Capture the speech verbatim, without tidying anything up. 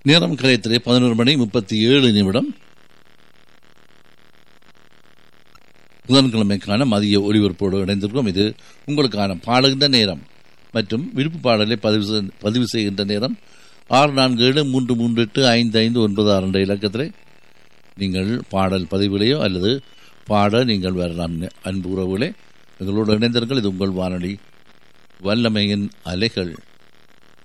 நேரம் கரையத்திலே பதினோரு மணி முப்பத்தி ஏழு நிமிடம். புதன்கிழமைக்கான மதிய ஒளிபரப்போடு இணைந்திருக்கிறோம். இது உங்களுக்கான பாடுகின்ற நேரம் மற்றும் விருப்பு பாடலை பதிவு பதிவு செய்கின்ற நேரம். ஆறு நான்கு ஏழு மூன்று மூன்று எட்டு ஐந்து ஐந்து ஒன்பது ஆறு என்ற இலக்கத்திலே நீங்கள் பாடல் பதிவுகளையோ அல்லது பாட நீங்கள் வரலாம். அன்பு உறவுகளே, எங்களோடு இணைந்தீர்கள். இது உங்கள் வானொலி வல்லமையின் அலைகள்.